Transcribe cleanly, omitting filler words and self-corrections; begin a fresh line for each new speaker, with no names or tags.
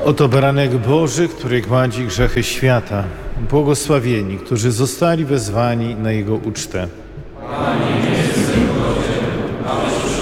Oto baranek Boży, który gładzi grzechy świata. Błogosławieni, którzy zostali wezwani na Jego ucztę.
Panie, nie jestem godzien, abyś